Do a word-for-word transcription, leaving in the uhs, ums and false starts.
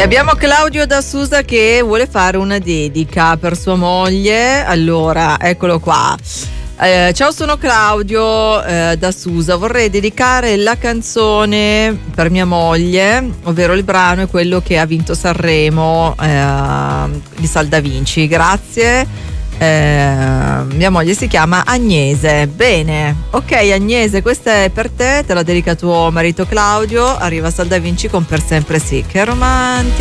E abbiamo Claudio da Susa che vuole fare una dedica per sua moglie. Allora, eccolo qua. Eh, ciao, sono Claudio eh, da Susa. Vorrei dedicare la canzone per mia moglie, ovvero il brano è quello che ha vinto Sanremo eh, di Sal Da Vinci. Grazie. Eh, mia moglie si chiama Agnese. Bene, ok Agnese, questa è per te, te la dedica tuo marito Claudio. Arriva Sal Da Vinci con Per sempre sì. Che romantico.